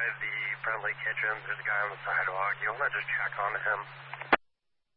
the Friendly Kitchen. There's a guy on the sidewalk. You want to just check on him?